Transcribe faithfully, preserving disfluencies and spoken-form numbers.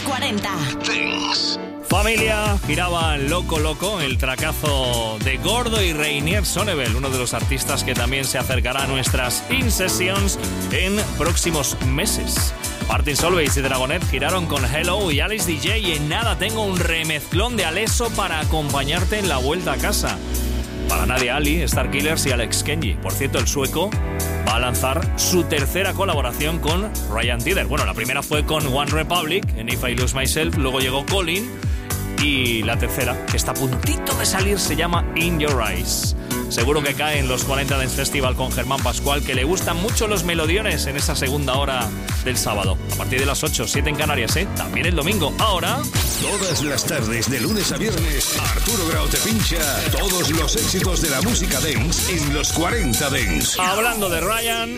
cuarenta. Dance. Familia giraba Loco Loco, el tracazo de Gordo y Reinier Sonnebel, uno de los artistas que también se acercará a nuestras In-Sessions en próximos meses. Martin Solveig y Dragonet giraron con Hello y Alice D J, y en nada tengo un remezclón de Alesso para acompañarte en la vuelta a casa. Para Nadia Ali, Starkillers y Alex Kenji. Por cierto, el sueco va a lanzar su tercera colaboración con Ryan Tedder. Bueno, la primera fue con One Republic en If I Lose Myself, luego llegó Colin, y la tercera, que está a puntito de salir, se llama In Your Eyes. Seguro que cae en los cuarenta Dance Festival con Germán Pascual, que le gustan mucho los melodiones en esa segunda hora del sábado. A partir de las ocho, siete en Canarias, ¿eh? También el domingo. Ahora... Todas las tardes, de lunes a viernes, Arturo Grau te pincha todos los éxitos de la música dance en los cuarenta Dance. Hablando de Ryan...